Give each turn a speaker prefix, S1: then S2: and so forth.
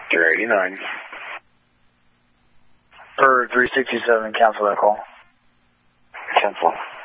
S1: You're 89.
S2: Per 367, cancel that call.
S1: Cancel.